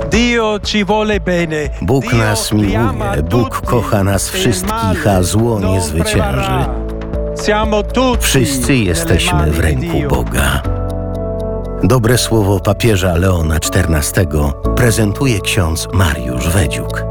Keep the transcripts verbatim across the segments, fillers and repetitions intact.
Bóg nas miłuje, Bóg kocha nas wszystkich, a zło nie zwycięży. Wszyscy jesteśmy w ręku Boga. Dobre słowo papieża Leona czternastego prezentuje ksiądz Mariusz Wedziuk.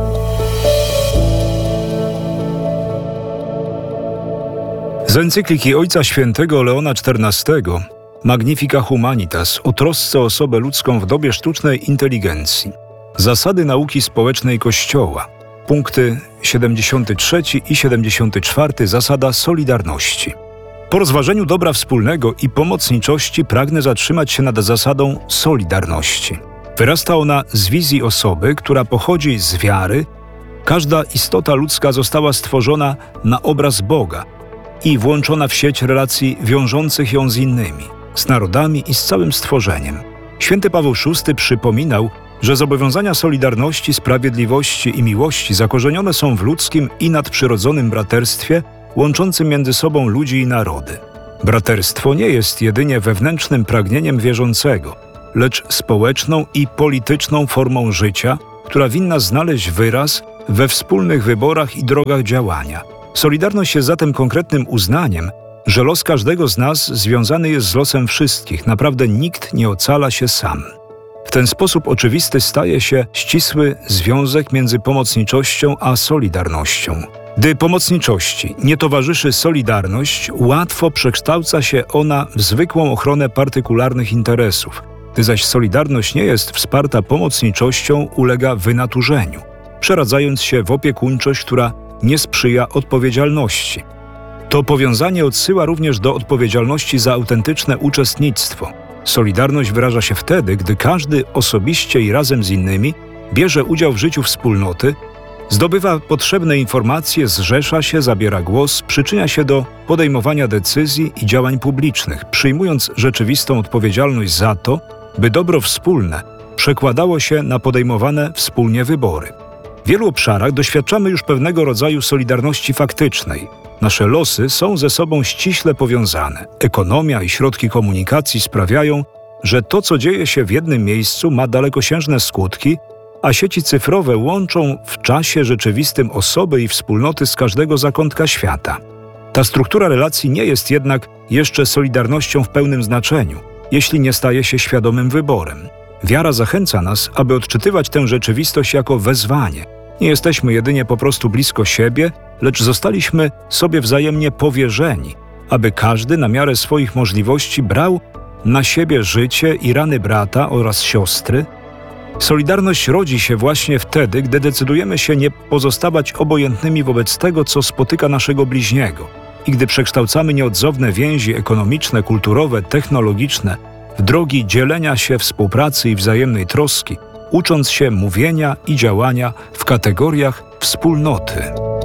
Z encykliki Ojca Świętego Leona czternastego Magnifica Humanitas o trosce o osobę ludzką w dobie sztucznej inteligencji. Zasady nauki społecznej Kościoła. Punkty siedemdziesiąty trzeci i siedemdziesiąty czwarty. Zasada solidarności. Po rozważeniu dobra wspólnego i pomocniczości pragnę zatrzymać się nad zasadą solidarności. Wyrasta ona z wizji osoby, która pochodzi z wiary. Każda istota ludzka została stworzona na obraz Boga i włączona w sieć relacji wiążących ją z innymi, z narodami i z całym stworzeniem. Święty Paweł szósty przypominał, że zobowiązania solidarności, sprawiedliwości i miłości zakorzenione są w ludzkim i nadprzyrodzonym braterstwie łączącym między sobą ludzi i narody. Braterstwo nie jest jedynie wewnętrznym pragnieniem wierzącego, lecz społeczną i polityczną formą życia, która winna znaleźć wyraz we wspólnych wyborach i drogach działania. Solidarność jest zatem konkretnym uznaniem, że los każdego z nas związany jest z losem wszystkich, naprawdę nikt nie ocala się sam. W ten sposób oczywisty staje się ścisły związek między pomocniczością a solidarnością. Gdy pomocniczości nie towarzyszy solidarność, łatwo przekształca się ona w zwykłą ochronę partykularnych interesów. Gdy zaś solidarność nie jest wsparta pomocniczością, ulega wynaturzeniu, przeradzając się w opiekuńczość, która nie sprzyja odpowiedzialności. To powiązanie odsyła również do odpowiedzialności za autentyczne uczestnictwo. Solidarność wyraża się wtedy, gdy każdy osobiście i razem z innymi bierze udział w życiu wspólnoty, zdobywa potrzebne informacje, zrzesza się, zabiera głos, przyczynia się do podejmowania decyzji i działań publicznych, przyjmując rzeczywistą odpowiedzialność za to, by dobro wspólne przekładało się na podejmowane wspólnie wybory. W wielu obszarach doświadczamy już pewnego rodzaju solidarności faktycznej. Nasze losy są ze sobą ściśle powiązane. Ekonomia i środki komunikacji sprawiają, że to, co dzieje się w jednym miejscu, ma dalekosiężne skutki, a sieci cyfrowe łączą w czasie rzeczywistym osoby i wspólnoty z każdego zakątka świata. Ta struktura relacji nie jest jednak jeszcze solidarnością w pełnym znaczeniu, jeśli nie staje się świadomym wyborem. Wiara zachęca nas, aby odczytywać tę rzeczywistość jako wezwanie. Nie jesteśmy jedynie po prostu blisko siebie, lecz zostaliśmy sobie wzajemnie powierzeni, aby każdy na miarę swoich możliwości brał na siebie życie i rany brata oraz siostry. Solidarność rodzi się właśnie wtedy, gdy decydujemy się nie pozostawać obojętnymi wobec tego, co spotyka naszego bliźniego i gdy przekształcamy nieodzowne więzi ekonomiczne, kulturowe, technologiczne w drogi dzielenia się, współpracy i wzajemnej troski, ucząc się mówienia i działania w kategoriach wspólnoty.